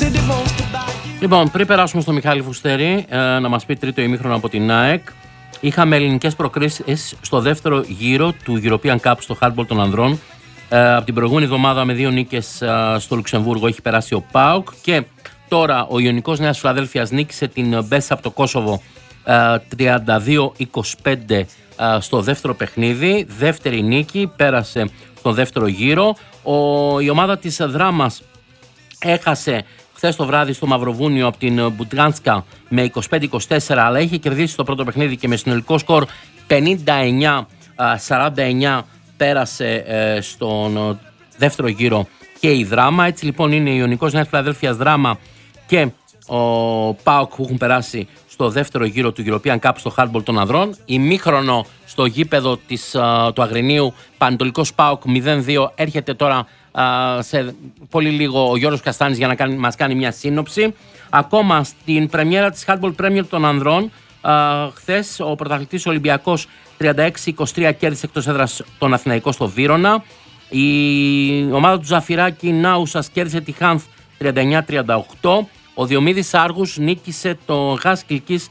Λοιπόν, πριν περάσουμε στο Μιχάλη Φουστέρη να μας πει τρίτο ημίχρονο από την ΑΕΚ, είχαμε ελληνικές προκρίσεις στο δεύτερο γύρο του European Cup στο handball των ανδρών. Από την προηγούμενη εβδομάδα με 2 νίκες στο Λουξεμβούργο έχει περάσει ο ΠΑΟΚ και τώρα ο Ιωνικός Νέας Φιλαδέλφειας νίκησε την Μπέσα από το Κόσοβο 32-25 στο δεύτερο παιχνίδι. Δεύτερη νίκη, πέρασε στον δεύτερο γύρο. Η ομάδα της Δράμας έχασε χθες το βράδυ στο Μαυροβούνιο από την Μπουτγάνσκα με 25-24, αλλά είχε κερδίσει το πρώτο παιχνίδι και με συνολικό σκορ 59-49 πέρασε στον δεύτερο γύρο και η Δράμα. Έτσι λοιπόν είναι η Ιωνικός Νέας Φιλαδέλφειας Δράμα και ο ΠΑΟΚ που έχουν περάσει στο δεύτερο γύρο του European Cup στο handball των ανδρών. Ημίχρονο στο γήπεδο του Αγρινίου, Πανετολικός ΠΑΟΚ 0-2. Έρχεται τώρα σε πολύ λίγο ο Γιώργος Καστάνης για να μας κάνει μια σύνοψη. Ακόμα στην πρεμιέρα της Handball Premier των ανδρών, χθες ο πρωταθλητής Ολυμπιακός 36-23 κέρδισε εκτός έδρας τον Αθηναϊκό στο Βύρωνα. Η ομάδα του Ζαφυράκη Νάουσας κέρδισε τη Χάνθ 39-38. Ο Διομήδης Άργους νίκησε το Γας Κιλκής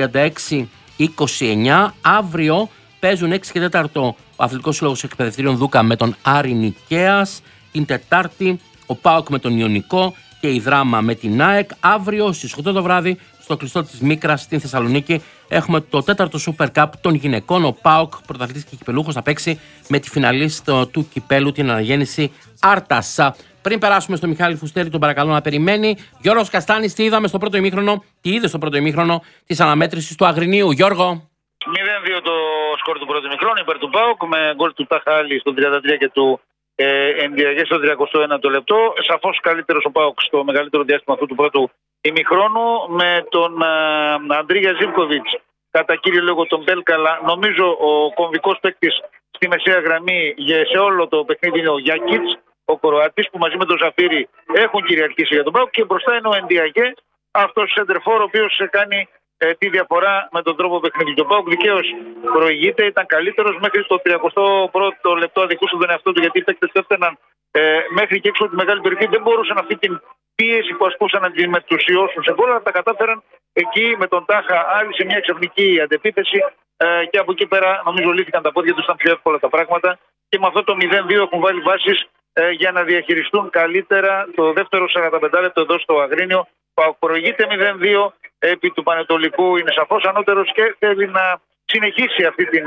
36-29. Αύριο παίζουν 6 και 4 ο Αθλητικός Σύλλογος Εκπαιδευτήριων Δούκα με τον Άρη Νικαίας. Την Τετάρτη ο ΠΑΟΚ με τον Ιωνικό και η Δράμα με την ΑΕΚ. Αύριο στις 8 το βράδυ στο κλειστό της Μίκρας στην Θεσσαλονίκη έχουμε το 4ο Super Cup των γυναικών. Ο ΠΑΟΚ, πρωταθλητής και κυπελούχος, θα παίξει με τη φιναλίστ του κυπέλου, την αναγέννηση Άρτας. Πριν περάσουμε στο Μιχάλη Φουστέρη, τον παρακαλώ να περιμένει. Γιώργος Καστάνης, τι είδαμε στο πρώτο ημίχρονο, τι είδε στο πρώτο ημίχρονο της αναμέτρησης του Αγρινίου, Γιώργο? 0-2 το σκορ του πρώτου ημίχρονου υπέρ του ΠΑΟΚ με γκολ του Ταχάλη στο 33 και του Ενδιαγέ στο 31ο λεπτό. Σαφώς καλύτερος ο ΠΑΟΚ στο μεγαλύτερο διάστημα αυτού του πρώτου ημιχρόνου με τον Αντρίγια Ζίβκοβιτς κατά κύριο λόγο τον Μπέλκαλα. Νομίζω ο κομβικός παίκτης στη μεσαία γραμμή σε όλο το παιχνίδι είναι ο Γιάκιτς, ο Κροάτης, που μαζί με τον Ζαφύρι έχουν κυριαρχήσει για τον ΠΑΟΚ, και μπροστά είναι ο Ενδιαγέ, αυτός ο σεντερφόρ ο οποίος κάνει τη διαφορά με τον τρόπο παιχνίδι. Το ΠΑΟΚ δικαίως προηγείται, ήταν καλύτερος μέχρι το 31ο λεπτό, αδικούσε τον εαυτό του γιατί οι παίκτες του έφταναν μέχρι και έξω από τη μεγάλη περιοχή. Δεν μπορούσαν αυτή την πίεση που ασκούσαν να τη μετουσιώσουν σε γκολ, αλλά τα κατάφεραν εκεί με τον Τάχα άλλη σε μια ξαφνική αντεπίθεση και από εκεί πέρα νομίζω λύθηκαν τα πόδια τους, ήταν πιο εύκολα τα πράγματα και με αυτό το 0-2 έχουν βάλει βάσεις για να διαχειριστούν καλύτερα το δεύτερο 45 λεπτό εδώ στο Αγρίνιο. Προηγείται 0-2 επί του Πανετολικού, είναι σαφώς ανώτερος και θέλει να συνεχίσει αυτή την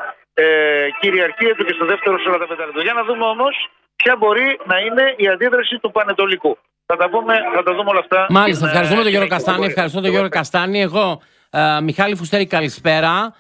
κυριαρχία του και στο δεύτερο 45 λεπτό. Για να δούμε όμως ποια μπορεί να είναι η αντίδραση του Πανετολικού. Θα τα δούμε όλα αυτά. Μάλιστα, ευχαριστούμε τον Γιώργο Καστάνη. Ευχαριστώ τον Γιώργο Καστάνη. Εγώ, Μιχάλη Φουστέρη, καλησπέρα.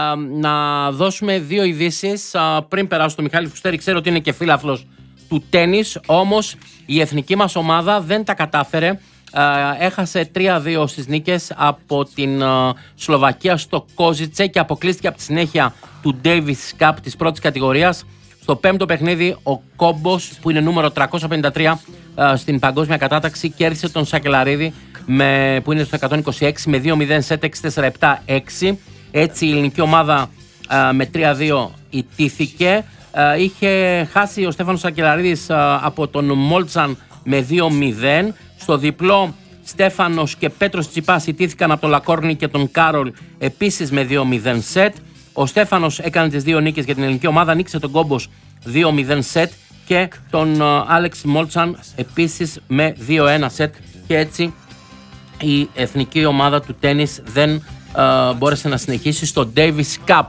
Να δώσουμε δύο ειδήσεις πριν περάσω στο Μιχάλη Φουστέρη. Ξέρω ότι είναι και φίλαθλος του τένις, όμως η εθνική μας ομάδα δεν τα κατάφερε. Έχασε 3-2 στις νίκες από την Σλοβακία στο Κόζιτσε και αποκλείστηκε από τη συνέχεια του Davis Cup της πρώτης κατηγορίας. Στο πέμπτο παιχνίδι ο Κόμπος, που είναι νούμερο 353 στην παγκόσμια κατάταξη, κέρδισε τον Σακελαρίδη που είναι στο 126 με 2-0 σετ 6-4-7-6. Έτσι η ελληνική ομάδα με 3-2 ιτήθηκε. Είχε χάσει ο Στέφανος Σακελαρίδης από τον Μόλτσαν με 2-0. Στο διπλό Στέφανος και Πέτρος Τσιπάς ιτήθηκαν από τον Λακόρνη και τον Κάρολ επίσης με 2-0 σετ. Ο Στέφανος έκανε τις δύο νίκες για την ελληνική ομάδα, νίκησε τον Κόμπος 2-0 σετ και τον Άλεξ Μόλτσαν επίσης με 2-1 σετ, και έτσι η εθνική ομάδα του τένις δεν μπόρεσε να συνεχίσει στο Davis Cup.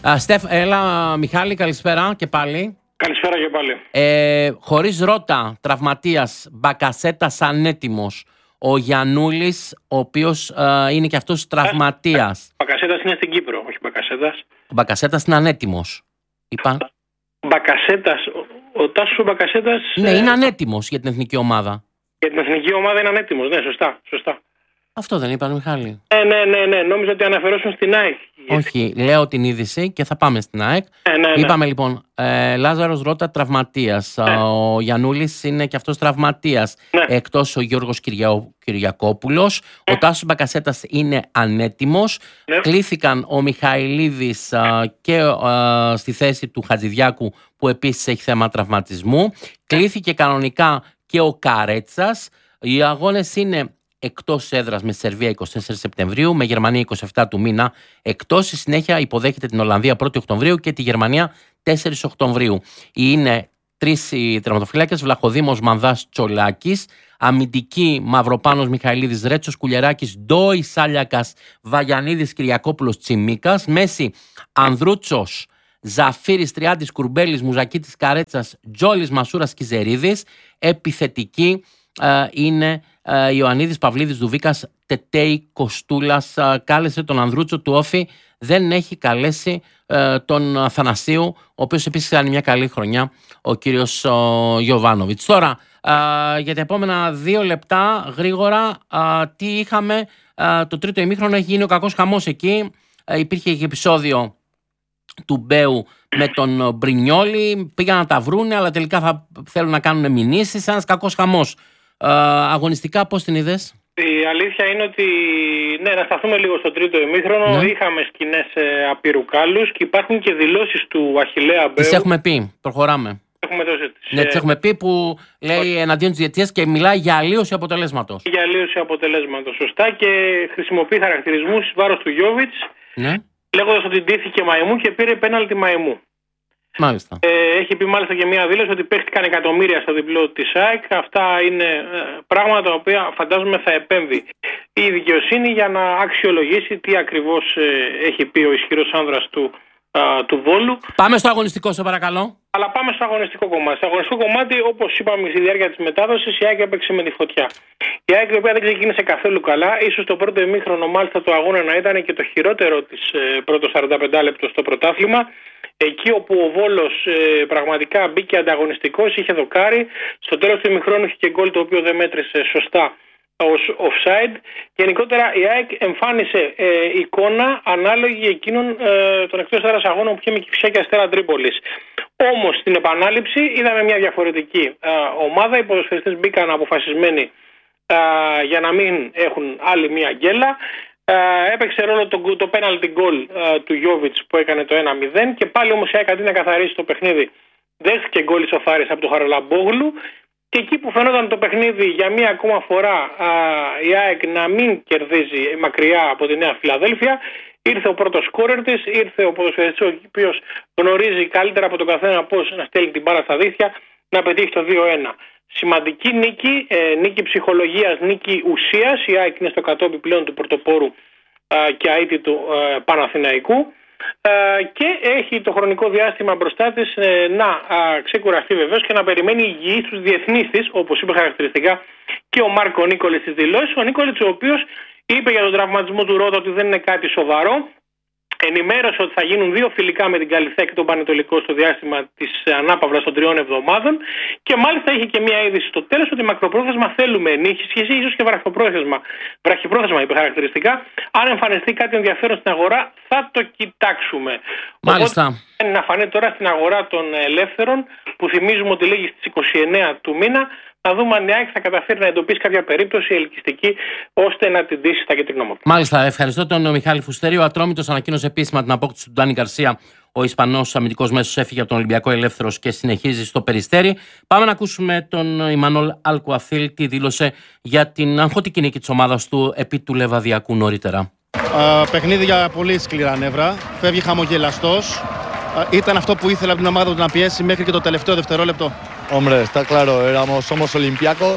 Έλα Μιχάλη, καλησπέρα και πάλι. Καλησπέρα και πάλι. Χωρίς Ρότα, τραυματίας, Μπακασέτας ανέτοιμος. Ο Γιαννούλης, ο οποίος είναι και αυτός τραυματίας. Μπακασέτας είναι στην Κύπρο, όχι Μπακασέτας. Ο Μπακασέτας είναι ανέτοιμος. Είπα. Μπακασέτας, ο Τάσος Μπακασέτας. Ναι, είναι ανέτοιμος για την εθνική ομάδα. Για την εθνική ομάδα είναι ανέτοιμος, ναι, σωστά. Αυτό δεν είπαν, Μιχάλη? Ναι, νόμιζα ότι αναφερόσουν στην ΑΕΚ. Όχι, λέω την είδηση και θα πάμε στην ΑΕΚ. Ναι. Είπαμε λοιπόν, Λάζαρος Ρότα τραυματίας, ο Γιαννούλης είναι και αυτός τραυματίας, εκτός ο Γιώργος Κυριακόπουλος, ο Τάσος Μπακασέτας είναι ανέτοιμος, κλήθηκαν ο Μιχαηλίδης και στη θέση του Χατζηδιάκου που επίσης έχει θέμα τραυματισμού, κλήθηκε κανονικά και ο Καρέτσας. Οι αγώνες είναι εκτός έδρας με Σερβία 24 Σεπτεμβρίου, με Γερμανία 27 του μήνα εκτός. Στη συνέχεια υποδέχεται την Ολλανδία 1η Οκτωβρίου και τη Γερμανία 4 Οκτωβρίου. Είναι 3 οι τερματοφύλακες: Βλαχοδήμος, Μανδάς, Τσολάκης. Αμυντική: Μαυροπάνος, Μιχαηλίδης, Ρέτσος, Κουλιεράκης, Ντόι, Σάλιακας, Βαγιανίδης, Κυριακόπουλος, Τσιμίκας. Μέση: Ανδρούτσος, Ζαφύρης, Τριάντης, Κουρμπέλης, Μουζακίτης, Καρέτσας, Τζόλης, Μασούρας, Κιζερίδης. Επιθετική είναι Ιωαννίδης, Παυλίδης, Δουβίκας, Τετέι, Κοστούλας. Κάλεσε τον Ανδρούτσο του Όφη, δεν έχει καλέσει τον Αθανασίου, ο οποίος επίσης κάνει μια καλή χρονιά, ο κύριος Γιοβάνοβιτς. Τώρα, για τα επόμενα 2 λεπτά, γρήγορα, τι είχαμε το τρίτο ημίχρονο. Έχει γίνει ο κακός χαμός εκεί. Υπήρχε και επεισόδιο του Μπέου με τον Μπρινιόλι. Πήγαν να τα βρούνε, αλλά τελικά θα θέλουν να κάνουν μηνύσεις. Ένας κακός χαμός. Αγωνιστικά πώς την είδες? Η αλήθεια είναι ότι, ναι, να σταθούμε λίγο στο τρίτο ημίχρονο. Ναι. Είχαμε σκηνές απειρουκάλους και υπάρχουν και δηλώσεις του Αχιλλέα Μπέου. Τις έχουμε πει, προχωράμε. Ναι, τις έχουμε πει, που λέει εναντίον της διαιτησίας και μιλάει για αλλίωση αποτελέσματος. Για αλλίωση αποτελέσματος, σωστά, και χρησιμοποιεί χαρακτηρισμούς εις βάρος του Γιόβιτς, ναι, λέγοντας ότι ντύθηκε μαϊμού και πήρε πέναλτι μαϊμού. Μάλιστα. Έχει πει μάλιστα και μια δήλωση ότι παίχτηκαν εκατομμύρια στο διπλό της ΑΕΚ. Αυτά είναι πράγματα τα οποία φαντάζομαι θα επέμβει η δικαιοσύνη για να αξιολογήσει τι ακριβώς έχει πει ο ισχυρός άνδρας του Βόλου. Πάμε στο αγωνιστικό, σε παρακαλώ. Αλλά πάμε στο αγωνιστικό κομμάτι. Στο αγωνιστικό κομμάτι, όπως είπαμε στη διάρκεια της μετάδοσης, η ΑΕΚ έπαιξε με τη φωτιά. Η ΑΕΚ, η οποία δεν ξεκίνησε καθόλου καλά, ίσως το πρώτο ημίχρονο μάλιστα του αγώνα να ήταν και το χειρότερο της πρώτο 45 λεπτό στο πρωτάθλημα. Εκεί όπου ο Βόλος πραγματικά μπήκε ανταγωνιστικός, είχε δοκάρει. Στο τέλος του ημιχρόνου είχε και γκολ το οποίο δεν μέτρησε σωστά ως offside. Γενικότερα η ΑΕΚ εμφάνισε εικόνα ανάλογη εκείνων των εκτός έδρας αγώνων που είχε με Κηφισιά και Αστέρα Τρίπολης. Όμως στην επανάληψη είδαμε μια διαφορετική ομάδα. Οι ποδοσφαιριστές μπήκαν αποφασισμένοι για να μην έχουν άλλη μια γκέλα. Έπαιξε ρόλο το penalty goal του Γιόβιτς που έκανε το 1-0 και πάλι όμως η ΑΕΚ αντί να καθαρίσει το παιχνίδι δέχτηκε γκολ ισοφάρης από τον Χαραλαμπόγλου, και εκεί που φαινόταν το παιχνίδι για μία ακόμα φορά η ΑΕΚ να μην κερδίζει μακριά από τη Νέα Φιλαδέλφια, ήρθε ο πρώτος σκόρερ της, ήρθε ο ποδοσφαιριστής ο οποίος γνωρίζει καλύτερα από τον καθένα πώς να στέλνει την μπάλα στα δίχτυα, να πετύχει το 2-1. Σημαντική νίκη, νίκη ψυχολογίας, νίκη ουσίας. Η ΑΕΚ είναι στο κατόπι πλέον του πρωτοπόρου και αίτητου Παναθηναϊκού και έχει το χρονικό διάστημα μπροστά της να ξεκουραστεί βεβαίως και να περιμένει υγιή στους διεθνείς της, όπως είπε χαρακτηριστικά και ο Μάρκο Νίκολης στις δηλώσεις. Ο Νίκολης, ο οποίος είπε για τον τραυματισμό του Ρότα ότι δεν είναι κάτι σοβαρό. Ενημέρωσε ότι θα γίνουν 2 φιλικά με την Καλιθέα και τον Πανετολικό στο διάστημα της ανάπαυλας των 3 εβδομάδων, και μάλιστα είχε και μια είδηση στο τέλος ότι μακροπρόθεσμα θέλουμε ενίσχυση, ίσως και βραχυπρόθεσμα είπε χαρακτηριστικά. Αν εμφανιστεί κάτι ενδιαφέρον στην αγορά θα το κοιτάξουμε. Μάλιστα. Οπότε να φανεί τώρα στην αγορά των ελεύθερων, που θυμίζουμε ότι λέγει στις 29 του μήνα, να δούμε αν η ΑΕΚ θα καταφέρει να εντοπίσει κάποια περίπτωση ελκυστική ώστε να την ντύσει στα κεντρινόμορφα. Μάλιστα, ευχαριστώ τον Μιχάλη Φουστέρη. Ο Ατρόμητος ανακοίνωσε επίσημα την απόκτηση του Ντάνι Γκαρσία. Ο Ισπανός αμυντικός μέσος έφυγε από τον Ολυμπιακό ελεύθερος και συνεχίζει στο Περιστέρι. Πάμε να ακούσουμε τον Ιμανόλ Αλκουαθίλ, τι δήλωσε για την αγχωτική νίκη της ομάδας του επί του Λεβαδιακού νωρίτερα. Παιχνίδι για πολύ σκληρά νεύρα. Φεύγει χαμογελαστός. Ήταν αυτό που ήθελα από την ομάδα του να πιέσει μέχρι και το τελευταίο δευτερόλεπτο. Hombre, está claro, somos olímpicos.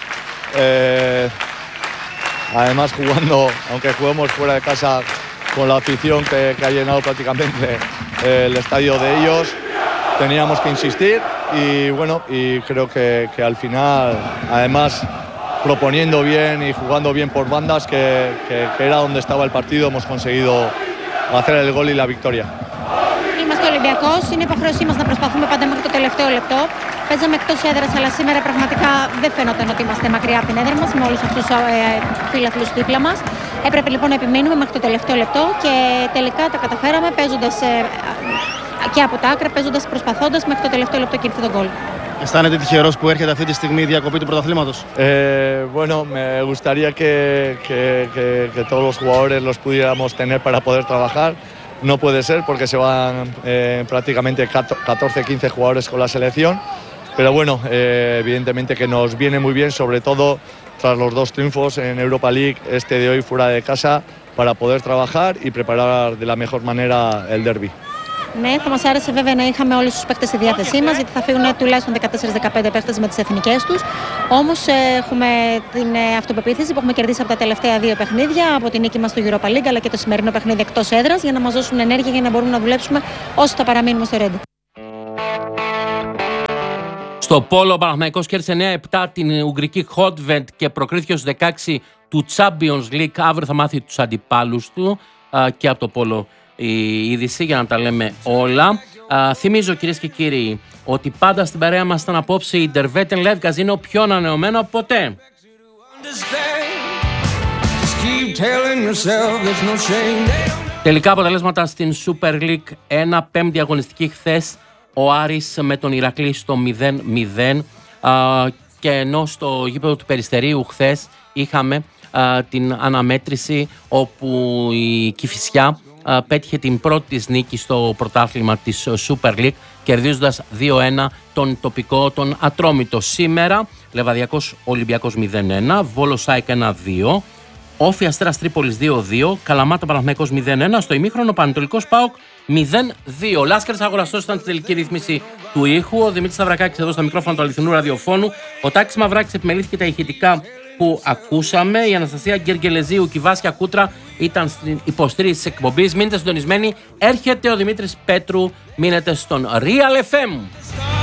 Además, aunque juguemos fuera de casa con la afición que ha llenado prácticamente el estadio de ellos, teníamos que insistir y bueno, y creo que al final, además, proponiendo bien y jugando bien por bandas, que era donde estaba el partido, hemos conseguido hacer el gol y la victoria. Είμαστε Ολυμπιακός, είναι υποχρέωσή μας να προσπαθούμε πάντα μέχρι το τελευταίο λεπτό. Παίζαμε εκτός έδρας, αλλά σήμερα πραγματικά δεν φαίνονταν ότι είμαστε μακριά από την έδρα μας με όλους αυτούς τους φίλαθλους δίπλα μας. Έπρεπε λοιπόν να επιμείνουμε μέχρι το τελευταίο λεπτό και τελικά τα καταφέραμε παίζοντας και από τα άκρα, προσπαθώντας μέχρι το τελευταίο λεπτό και ήρθε τον γκολ. Αισθάνεται τυχερός που έρχεται αυτή τη στιγμή η διακοπή του πρωταθλήματος? Bueno, me gustaría que todos los jugadores los pudiéramos tener para poder trabajar. No puede ser porque se van prácticamente 14-15 jugadores con la selección, pero bueno, evidentemente que nos viene muy bien, sobre todo tras los 2 triunfos en Europa League, este de hoy fuera de casa, para poder trabajar y preparar de la mejor manera el derbi. Ναι, θα μας άρεσε βέβαια να είχαμε όλους τους παίκτες στη διάθεσή μας, γιατί θα φύγουν τουλάχιστον 14-15 παίκτες με τις εθνικές τους. Όμως έχουμε την αυτοπεποίθηση που έχουμε κερδίσει από τα τελευταία 2 παιχνίδια, από την νίκη μας στο Europa League αλλά και το σημερινό παιχνίδι εκτός έδρας, για να μας δώσουν ενέργεια για να μπορούμε να δουλέψουμε όσο θα παραμείνουμε στο Ρέντι. Στο πόλο ο Παναθηναϊκός κέρδισε 9-7 την Ουγγρική Χότβεντ και προκρίθηκε ως 16 του Champions League. Αύριο θα μάθει τους αντιπάλους του και από το πόλο η είδηση για να τα λέμε όλα. Θυμίζω κυρίες και κύριοι ότι πάντα στην παρέα μας ήταν απόψε η Der Wetten Live Casino πιο ανανεωμένο από ποτέ. Τελικά αποτελέσματα στην Super League, 1/5η αγωνιστική χθες, ο Άρης με τον Ηρακλή στο 0-0 και ενώ στο γήπεδο του Περιστερίου χθες είχαμε την αναμέτρηση όπου η Κηφισιά πέτυχε την πρώτη της νίκη στο πρωτάθλημα της Super League, κερδίζοντας 2-1 τον τοπικό, τον Ατρόμητο. Σήμερα Λεβαδιακός Ολυμπιακός 0-1, Βόλος ΑΕΚ 1-2, Όφη Αστέρας Τρίπολης 2-2, Καλαμάτα Παναθηναϊκός 0-1, στο ημίχρονο Πανετολικός ΠΑΟΚ 0-2. Λάσκαρης Αγοραστός ήταν στη τελική ρύθμιση του ήχου, ο Δημήτρης Σταυρακάκης εδώ στα μικρόφωνα του αληθινού ραδιοφώνου, ο Τάκης Μαυράκης επιμελήθηκε τα ηχητικά που ακούσαμε, η Αναστασία Γκεργελεζίου και η Βάσια Κούτρα ήταν στην υποστήριξη της εκπομπής. Μείνετε συντονισμένοι, έρχεται ο Δημήτρης Πέτρου, μείνετε στον Real FM.